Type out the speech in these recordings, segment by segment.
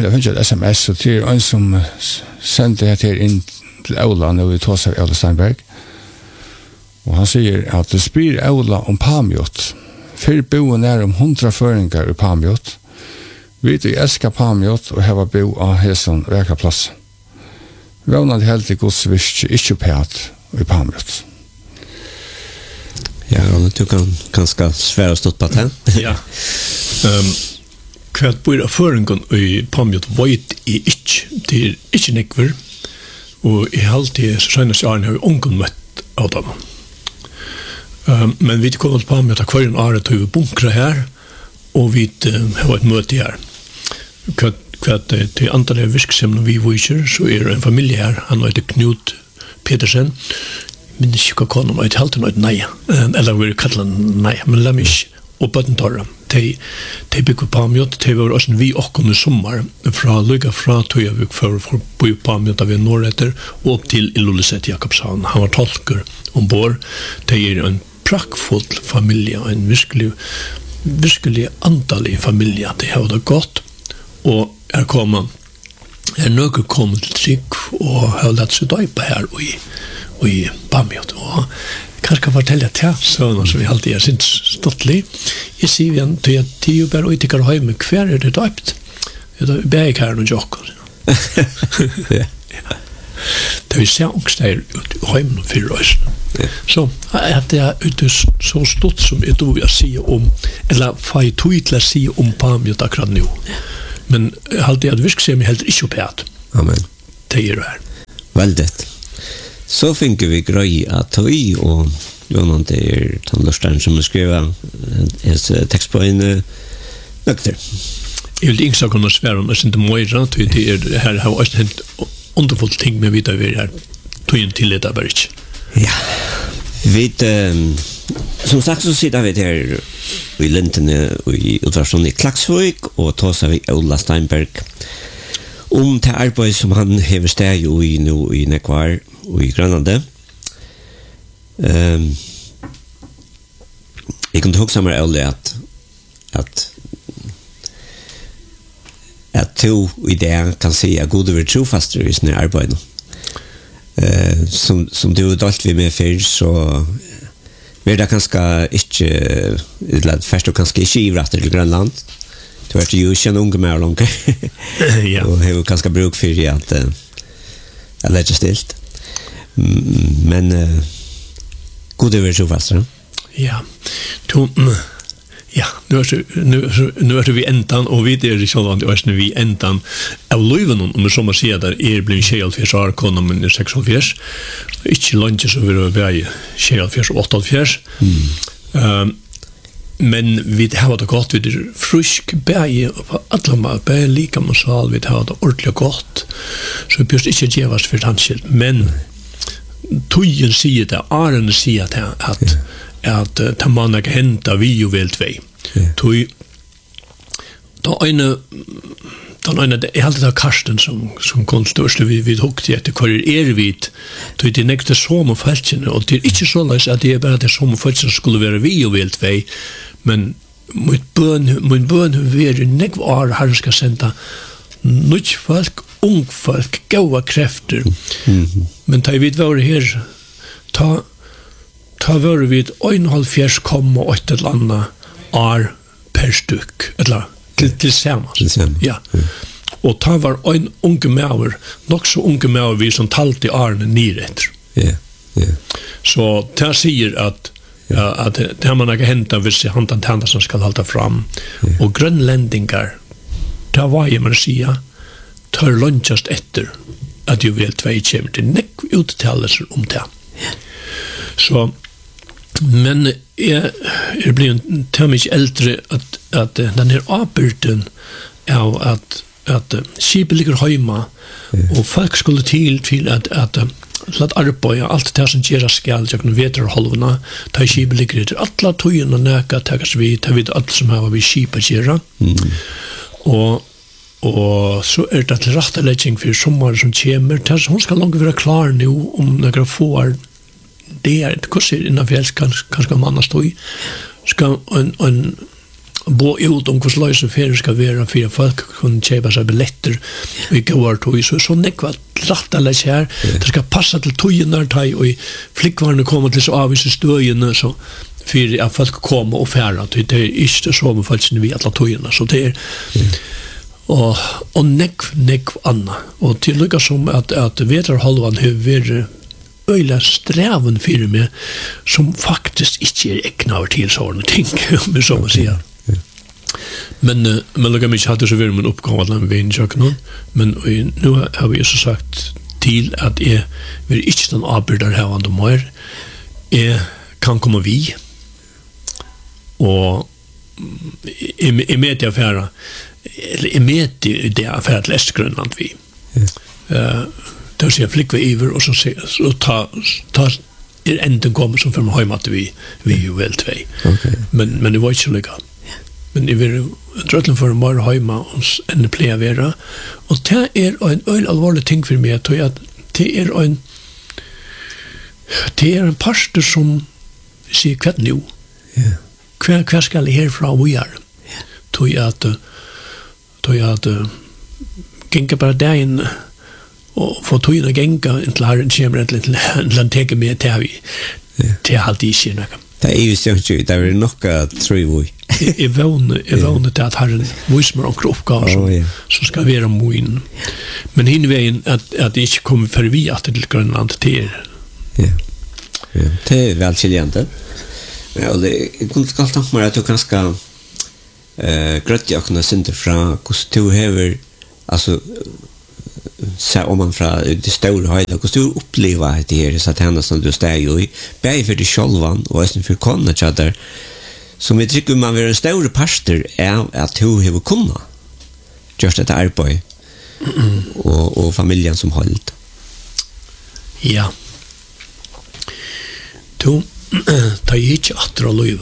jeg finner et sms, og det en som sendte det her inn til Aula, når vi tar seg Aula Steinberg. Og han sier at det spyr Aula om Pamjot. Før boen om 100 føringer i Pamjot. Vi elsker Pamjot og har bo av Heson Verkaplass. Rånad helt i godsvirke, ikke pæt i Pamjot. Ja, du kan ganske svære stått på det. Ja. Hva bor av føringen i Pamjot vet jeg ikke. Det ikke nekver. Og i halvtid så skjønner jeg har vi ungen møtt av dem. Men vi kommer til Pamjot av hver en året til vi bunkrer her, og vi har et møte her. Hva til antallet virksomheter vi viser, så det en familie her. Han heter Knut Petersen. Men det ikke hva konen, og jeg halte noe nei. Eller vi kallet nei, men la meg ikke. Og bøttentorra. De bygger Pamjot, de var også vi åkken i sommer, fra Tøyavik for å bo i Pamjot av Norretter, og opp til Illuliset Jakobshavn. Han var tolker ombord. De en praktfull familie, en virkelig antallig familie. De har det godt, og noe kommet til trygg, og har lett seg døype her i Pamjot. Og kanskje fortelle til sønner som vi alltid har syntes ståttelig. Jeg sier igjen til at de jo bare utikker hjemme, hver det døypt? Det er her noen jokker. Det vil se ångsteier ut i hjemme og fire øyne. Så at det ute så stått som jeg tror jeg sier om, eller fai tog til å si om Pamjot akkurat nå. Men jeg har alltid at virksomhet helt ikke opphatt. Amen. Det gjør det her. Veldig. Så finner vi grøy at tog og Jonan til Tandlørstein som skriver tekst på en nøkter. Jeg vil ikke kunne svære om jeg synes det møyre, det her har også hendt underfullt ting med videre vi her tog til det bare ikke. Ja, vi som sagt så sitter vi her i Lintene i utversjonen i Klaksvøk og tar seg vi Ola Steinberg om til arbeid som han hever steg i nå i Nekvar og i Grønlande. Jeg kunne huske meg Ola at to i det kan si at god over trofaster i sånne arbeid. Som du har dalt vi med før, så er det kanskje ikke, eller først og kanskje ikke ivratter til Grønland. Du har jo ikke en unge mer langt. Og har jo kanskje bruk for at jeg legger stilt. Men god over trofaster. Ja, ja, nu är vi ändan och vi är sådant att vi ändan av löven om som man säger där blir skäl för så har men 6,4 inte lunch så vi är skäl för 8,4 men vi har det gott vi är frisk berg på alla mal lika masal vi har det ordentligt gott så vi behöver inte ge oss för tanken men tojen säger det Arne säger att ta man kan hämta vi ju väl två. Tui då en det är alltid Karsten som konstörst vi hukte efter kvar vit tui det nästa sommarfälten och det är inte så lätt att det är bara det sommarfälten skulle vara vi ju väl två men min bön hur det nekvar har ska sända nytt folk ung folk goda krafter men ta vid var här ta var vid 1,5 landa är per styck eller tillsammans. Ja. Och ta var en unge mäver, nog så unge mäver vi som talt i Arne nyret. Ja. Så det säger att det har man inte hämtat vissa handan som ska hålla fram. Och grönländingar det var ju man säga tar lunchast efter att ju väl två kommer till näck uttalelser om det. Så men jag blir till mycket äldre att den här apelten är att skipet ligger hemma och folk skulle till att arbeta allt det som gör skall jag nu vet det halvorna ta skipet ligger till alla tojen och näka tagas vi ta vid allt som har vi skipet göra och så är det rätt lägging för sommar som kommer tills hon ska långt vara klar nu om några får det är ett kurser innan vi kanske man står i ska en bo ut om hur lösen färden ska vara för folk kan köpa sig biljetter och gå tog så nekva rätta här det ska passa till tojen taj och flickvarna kommer till så avvis stöjen så för att folk kommer och färra det är inte så med folk som vi alla tojerna så det är och nekv anna och till lika som att vetar halvan hur öjla strävan för mig som faktiskt inte är ägna till sådana ting med så man säger. Men lukar mig hade så vill man uppgåva att han vinner köknen men nu har vi så sagt till att vi inte den avbildar här och mer kan komma vi och i medieaffärer eller i medieaffärer till Östgrönland vi då ser jag flickva iver och så ta änden kommer som från hem att vi ju väl två men det var inte så lika men det vill tröttlen för mer hemma än det plejer vara och det är en allvarlig ting för mig att det är en pastor som säger kvart nu kvar ska det härifrån vi är tog jag att gänga bara där in och få tog in och gänga inte har en kämmer till en teka med till allt i kina det är ju så det är nog att tro vi är vånde till att ha en vismer och uppgåva så ska vi vara moin men hinvägen att det inte kommer för vi att till Grönland till det är väl skiljande ja det kunde ska ta mer att du kanske grött jag kunna synta från hur du häver alltså så om man från det stora höjden hur du upplever det här så att hända som du står ju i bäj för det självan och sen för kunna chatta som vi tycker man vill en stor pastor är att du har kunnat just ett arbete och familjen som hållt ja du tar ju inte att dra löv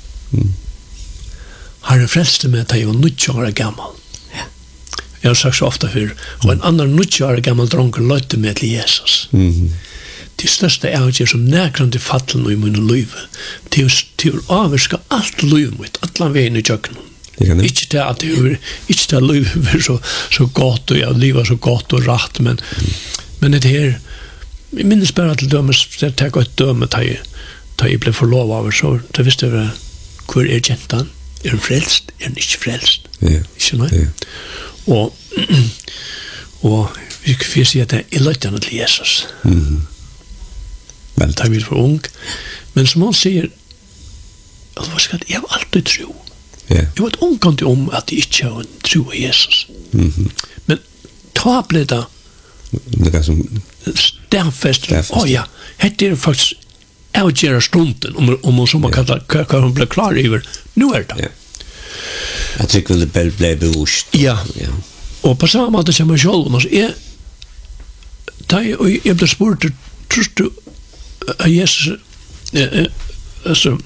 har det flesta med att jag är 90 år gammal jag har sagt så ofta för och en annan 90 år gammal dronker löjte med till Jesus det största är som näkrande fallen i min liv till avvarska allt liv mitt alla vägen i köken inte det att inte det liv så gott och jag lever så gott och rätt men det här jag minns bara till dömes det tar ett döme ta jag blev förlov av så det visste jag hur är gentan är frälst är inte frälst inte nej och vi får se att det är löjtande till Jesus väl tar vi för ung men som han säger alltså vad ska jag alltid tro jag vet onkant om att det inte är en tro på Jesus men ta upp det där som stärfest ja det är faktiskt avgöra stunden om man som man kan bli klar över nu är det jag tycker det blir bevisst ja och på samma sätt som jag själv och jag blev spurt tror du Jesus alltså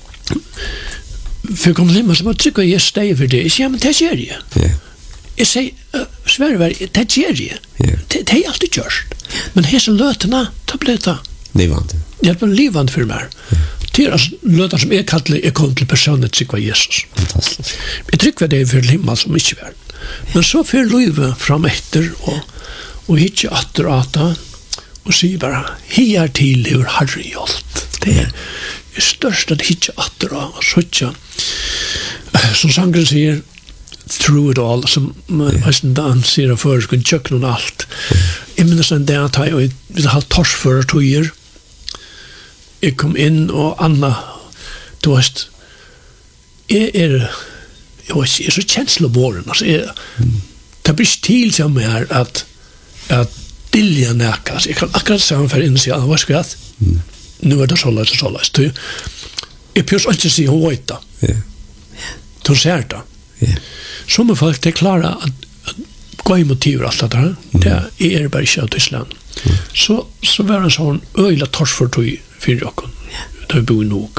för kommer det måste man tycka jag stäver för det ja men det är det jag säger svärvar det är det är alltid görst men hesa lötena ta blöta levande jag blir levande för mig till lötar som är kallar är kom till personen tycka Jesus fantastiskt jag tycker det är för himmel som inte värd men så för löva fram efter och hitcha attrata och säger bara här till hur Herren hjälpt det är störst att hitcha attra och sådja som sangen säger through it all som nästan dan ser för att kunna checka någon allt i minns en där att jag vill ha tors för 2 år jag kom in och Anna du vet är så känsloborren alltså det blir till som är att dilja näkas jag kan akkurat säga för in sig vad ska jag nu är det så lätt du är pjus inte se hur vita du ser det som folk det klara att gå i motiv allt det där det är bara så Tyskland så var en sån öjla tors för jag då bor nog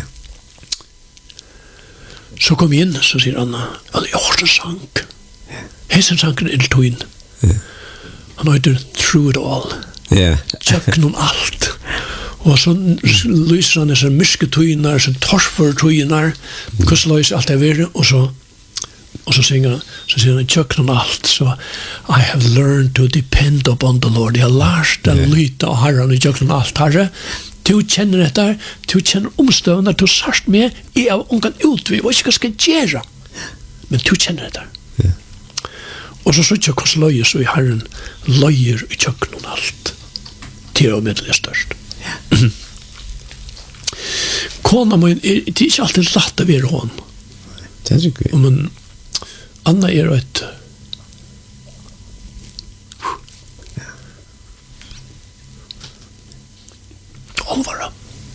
så kom in så säger Anna att jag har en sank hesen sanken är till in han har ju through it all check någon allt Og så lyser han disse mysketøyner, så torsfortøyner, hvordan lyser alt det være, og så synger han tjøkken alt, så I have learned to depend upon the Lord. Jeg har lært å lyte av Herren i tjøkken alt, Herre. Du kjenner dette, du kjenner omstøvende, du sørst med, jeg har ungan utviv, og ikke hva skal jeg gjøre, men du kjenner dette. Og så synes jeg hvordan løyer, så i Herren løyer i tjøkken alt, til og med det størst. Kona må, det er ikke alltid lagt å være hånd. Det er ikke. Men Anna et alvara.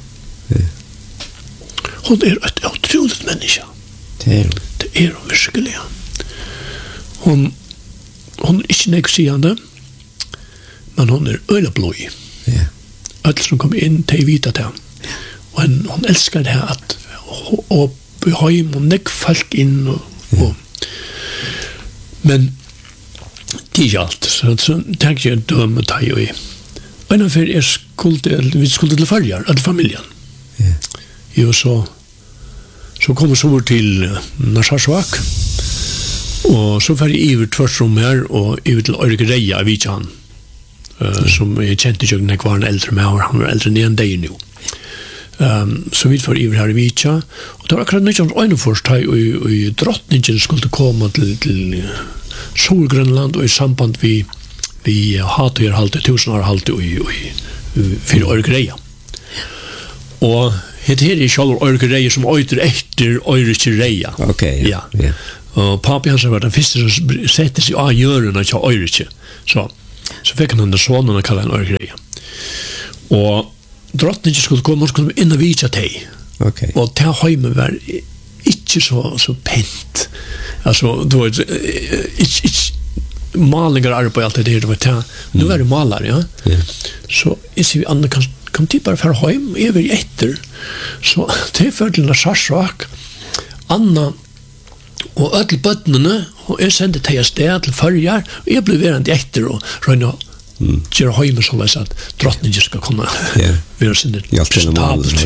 Hon et utroligt menneske. Det er hun virkelig. Hon ikke negosiande, men hon øyleblod. Ja. Alt som kom inn til vita til ham. Og hon elskar det her at og beheim og nekk folk inn og men det er ikke alt. Så tenker jeg døme ta jo i. Og innenfor vi skulle til følger, til familien. Jo, så kom vi så over til Narsasvak, og så var jeg iver tversrom her, og iver til Ørgereia, jeg vet ikke han, som jeg kjente ikke når jeg var en eldre med, og han var eldre enn deg nå. Så vi var iver her i Vitja, og det var akkurat nødt til å øyne først, og drottningen skulle komme til Solgrønland, og i samband vi hatøyerhalte, 1000-århalte for Ørgereia. Og det her er selv Ørgereia som øyter etter Ørgereia. Ok, ja. Og papi hans var den første som sette seg av hjørene til Ørgereia. Så fikk han den sonen og kallet han Ørgereia. Og drottningen skulle komme, hun skulle inn og vise til. Okay. Og til hjemme var ikke så pent. Altså, det var ikke malinger arbeid alt det der. Nå var det maler, ja. Så jeg sier, Anna, kan du bare fære hjem? Jeg var etter. Så det er til Narsasvak. Anna og alle bøttene, og jeg sendte til sted til førjar, og jeg ble verand etter og røyne gjør høyme så løs at drottningen skal kunne være sinne prestabelt.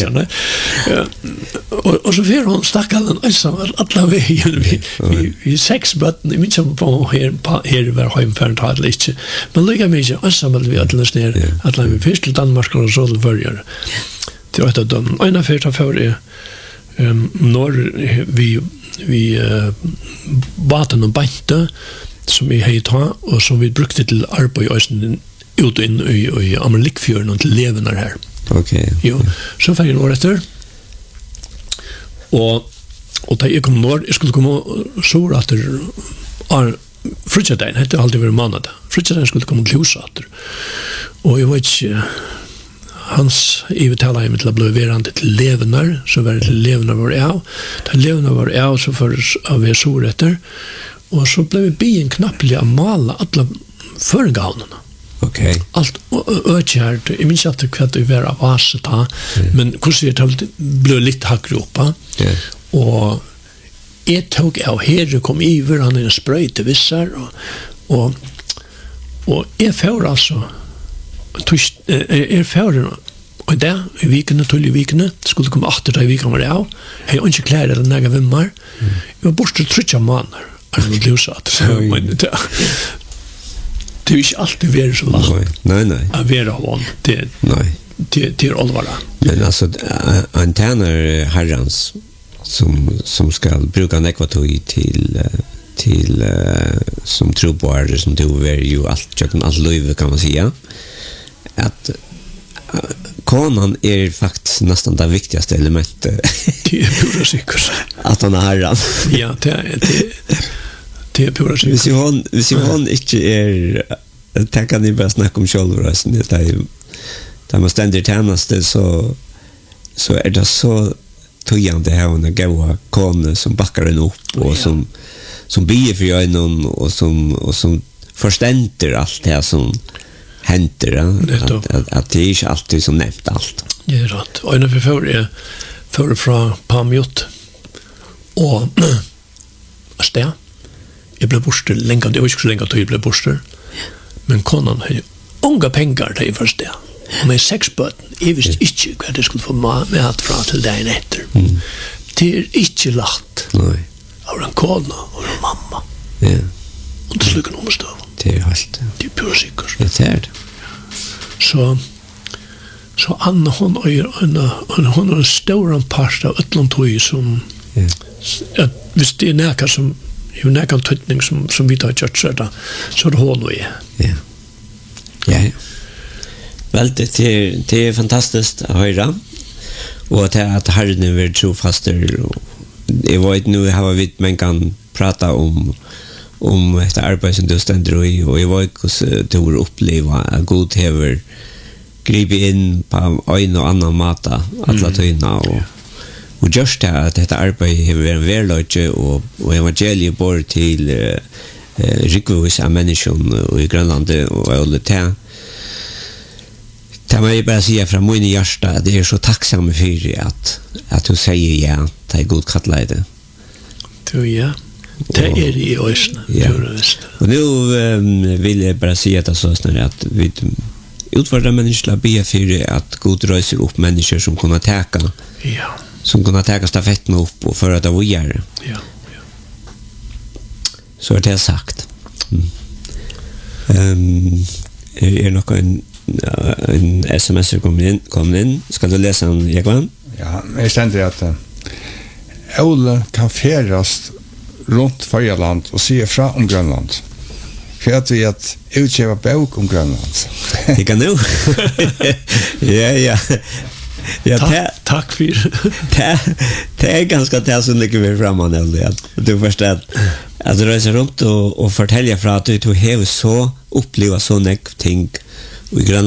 Og så fyrer hun stakkallen alle veien vi 6 bøttene, jeg minns på her var høymfæren tatt eller ikke, men lykke meg ikke ansamlet vi alle ned alle vi først til Danmark og så til førjar til et av dem. Øyne fyrt av førre når vi baten og bante som vi hei ta, og som vi brukte til arbeid i Øysten ut og inn i Amerlikfjøren og til levende her. Ok. Jo, så fikk jeg en år etter, og da jeg kom når, jeg skulle komme sår etter frutjadein, det har alltid vært mannet, frutjadein skulle komme til huset etter, og jeg vet ikke, hans ivetala hjemme til å bli verande til levende, så var det til levende var jeg, da levende var jeg, så for å være sår etter, og så ble vi byen knappelig å male alle føringhavnene. Ok. Alt økjert, jeg minns ikke hva det var av vase ta, men hvordan det ble litt hakgropa, og jeg tok av herre kom iver, han en sprøyte vissar, og jeg fører altså, jeg fører, og det, i vikene, tull i vikene, skulle komme 8 da i vikene var det av, jeg har ikke klær eller nega vimmar, jeg var borte 30 måneder, det er ikke alltid være så langt å være hånd til olvara. Men altså, en tæner herrens som skal bruke nekvatøy til som troboere som du er jo alt løyve kan man sige at konan er faktisk nesten det viktigaste elementet. Det er pura sikkert. At han er herren. Ja, det er pura sikkert. Hvis hon ikke er, det kan ni bare snakke om sjølvrøsen, da man stender tjeneste, så er det så tøyende her hun er gode kone som bakker henne opp, og som bier for øynene, og som forstender alt det som henter, at det er ikke alltid som nevnt alt. Det er rett. Og en av fører fra Pamjot og sted. Jeg ble borster lenge, det var ikke så lenge at jeg ble borster, men konan har unga penger til jeg først det. med 6 bøtten, jeg visste ikke hva det skulle få mat fra til dagen etter. Det ikke lagt. Nej. Av en kona og en mamma. Ja. Og det slukker noe støv. Det är helt. Det är pur sikkert. Det är det. Så Anna hon är en stor part av Ötlandtøy som att visst det är näka som ju näka tydning som vi tar gjort så där så det hon och Ja. Ja. Väl det är fantastiskt att höra. Och att Herren vill tro faster. Jag vet nu har vi man kan prata om ett arbete som du ständer i och jag vet hur du upplever att Gud har gripit in på en och annan mata alla tøyna och just det att detta arbete har varit väldigt och evangeliet bor till rikvus av människor i Grönland och alla det. Det må jeg bare si fra min hjärsta att det är så tacksam för att du säger ja till god kattleide. Du ja. Det är det i ösnen. Ja. Och nu vill jag bara säga att så snarare att vi utfordrar människor att be för att god röser upp människor som kunna täcka. Ja. Som kunna täcka stafetten upp och för att det var gärna. Ja. Så är det sagt. Är nog en sms kom in. Ska du läsa den, Jekvann? Ja, jeg stender at Ole kan ferast rundt Føyaland og sige fra om Grønland. For at vi at utkjeva bok om Grønland. Det kan nu. Ja. Ja, tack för det är ganska det som ligger vi framan eller du förstår att resa runt och fortälja för att du har så uppleva så nek ting i